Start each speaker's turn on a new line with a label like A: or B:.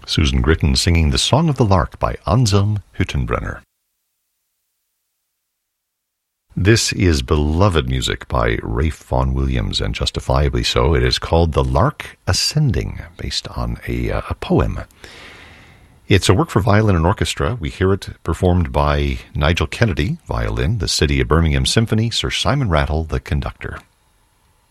A: Susan Gritton singing The Song of the Lark by Anselm Hüttenbrenner. This is beloved music by Ralph Vaughan Williams, and justifiably so. It is called The Lark Ascending, based on a poem. It's a work for violin and orchestra. We hear it performed by Nigel Kennedy, violin, the City of Birmingham Symphony, Sir Simon Rattle, the conductor.